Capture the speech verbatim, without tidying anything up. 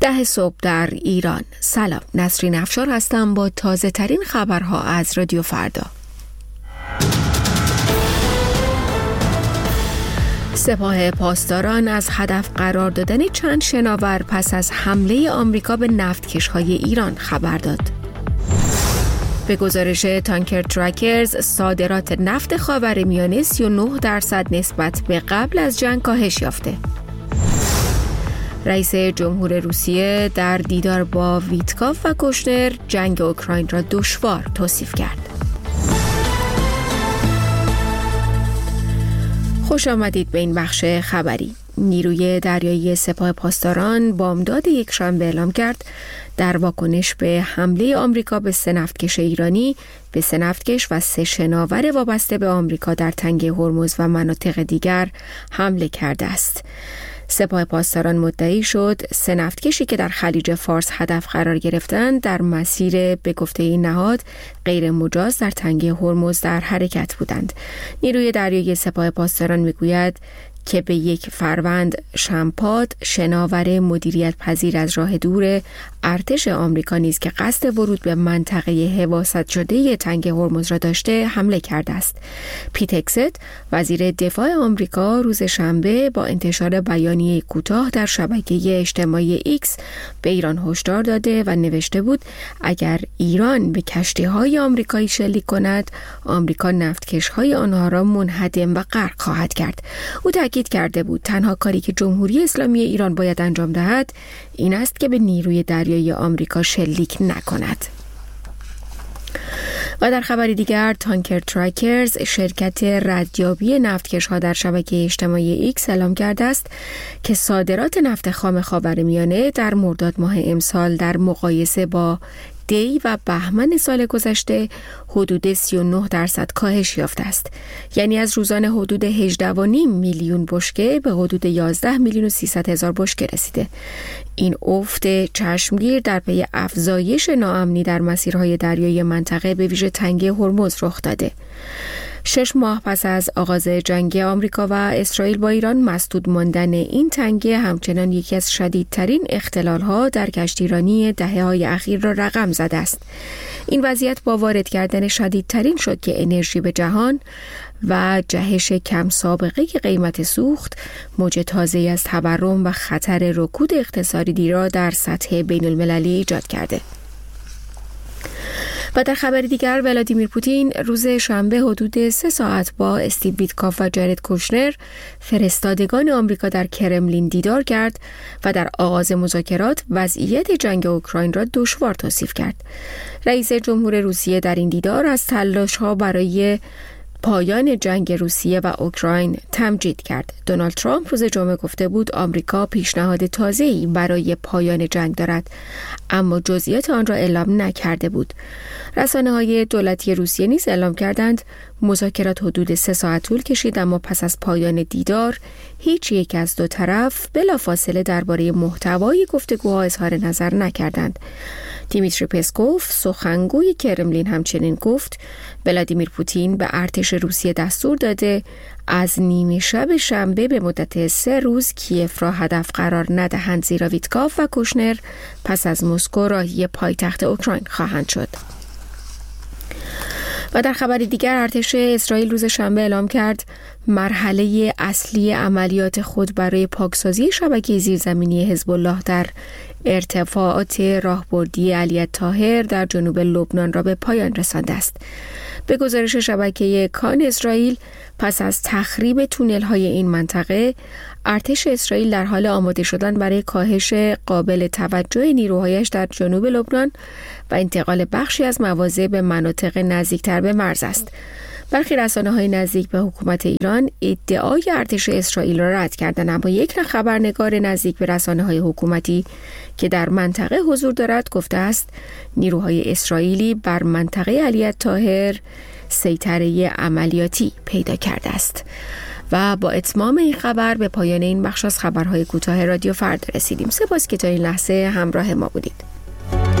ده صبح در ایران. سلام، نسرین افشار هستم با تازه ترین خبرها از رادیو فردا. سپاه پاسداران از هدف قرار دادن چند شناور پس از حمله آمریکا به نفتکش‌های ایران خبر داد. به گزارش تانکر ترکرز، صادرات نفت خاورمیانه سی و نه درصد نسبت به قبل از جنگ کاهش یافته. رئیس جمهور روسیه در دیدار با ویتکاف و کوشنر جنگ اوکراین را دشوار توصیف کرد. خوش آمدید به این بخش خبری. نیروی دریایی سپاه پاسداران بامداد یکشنبه اعلام کرد در واکنش به حمله آمریکا به سه نفتکش ایرانی، به سه نفتکش و سه شناور وابسته به آمریکا در تنگه هرمز و مناطق دیگر حمله کرده است. سپاه پاسداران مدعی شد سه نفتکشی که در خلیج فارس هدف قرار گرفتند در مسیر به گفته این نهاد غیر مجاز در تنگه هرمز در حرکت بودند. نیروی دریایی سپاه پاسداران میگوید که به یک فروند شمپاد، شناور مدیریت پذیر از راه دور ارتش آمریکا نیز که قصد ورود به منطقه حواست شده تنگه هرمز را داشته حمله کرده است. پیت هگست، وزیر دفاع آمریکا، روز شنبه با انتشار بیانیه کوتاه در شبکه اجتماعی ایکس به ایران هشدار داده و نوشته بود اگر ایران به کشتی‌های آمریکایی شلیک کند، آمریکا نفتکش‌های آنها را منهدم و غرق خواهد کرد. او تاکید کرده بود تنها کاری که جمهوری اسلامی ایران باید انجام دهد این است که به نیروی دریایی آمریکا شلیک نکند. و در خبری دیگر، تانکر ترکرز، شرکت ردیابی نفتکش‌ها در شبکه اجتماعی ایکس اعلام کرده است که صادرات نفت خام خاورمیانه در مرداد ماه امسال در مقایسه با دی و بهمن سال گذشته حدود سی و نه درصد کاهش یافته است. یعنی از روزانه حدود هجده و نیم میلیون بشکه به حدود یازده میلیون و سیصد هزار بشکه رسیده. این افت چشمگیر در پی افزایش ناامنی در مسیرهای دریایی منطقه به ویژه تنگه هرمز رخ داده. شش ماه پس از آغاز جنگ آمریکا و اسرائیل با ایران، مسدود ماندن این تنگه همچنان یکی از شدیدترین اختلال‌ها در کشتیرانی دهه‌های اخیر را رقم زده است. این وضعیت با وارد کردن شدیدترین شد که انرژی به جهان و جهش کم سابقه قیمت سوخت، موج تازه‌ای از تورم و خطر رکود اقتصادی را در سطح بین‌المللی ایجاد کرده. و در خبر دیگر، ولادیمیر پوتین روز شنبه حدود سه ساعت با استیو ویتکاف و جارد کوشنر، فرستادگان آمریکا در کرملین دیدار کرد و در آغاز مذاکرات وضعیت جنگ اوکراین را دشوار توصیف کرد. رئیس جمهور روسیه در این دیدار از تلاش‌ها برای پایان جنگ روسیه و اوکراین تمجید کرد. دونالد ترامپ روز جمعه گفته بود آمریکا پیشنهاد تازه‌ای برای پایان جنگ دارد، اما جزئیات آن را اعلام نکرده بود. رسانه‌های دولتی روسیه نیز اعلام کردند مذاکرات حدود سه ساعت طول کشید، اما پس از پایان دیدار هیچ یک از دو طرف بلافاصله درباره محتوای گفتگوها اظهار نظر نکردند. دیمیتری پسکوف، سخنگوی کرملین، همچنین گفت ولادیمیر پوتین به ارتش روسیه دستور داده از نیمه شب شنبه به مدت سه روز کیف را هدف قرار ندهند، زیرا ویتکاف و کوشنر پس از مسکو راهی پایتخت اوکراین خواهند شد. و در خبری دیگر، ارتش اسرائیل روز شنبه اعلام کرد مرحله اصلی عملیات خود برای پاکسازی شبکه زیرزمینی حزب الله در ارتفاعات راهبردی علی طاهر در جنوب لبنان را به پایان رسانده است. به گزارش شبکه کان اسرائیل، پس از تخریب تونل‌های این منطقه، ارتش اسرائیل در حال آماده شدن برای کاهش قابل توجه نیروهایش در جنوب لبنان و انتقال بخشی از مواضع به مناطق نزدیکتر به مرز است. برخی رسانه‌های نزدیک به حکومت ایران ادعای ارتش اسرائیل را رد کردند، اما یک خبرنگار نزدیک به رسانه‌های حکومتی که در منطقه حضور دارد گفته است نیروهای اسرائیلی بر منطقه علی طاهر سیطره عملیاتی پیدا کرده است. و با اتمام این خبر به پایان این بخش از خبرهای کوتاه رادیو فردا رسیدیم. سپاس که تا این لحظه همراه ما بودید.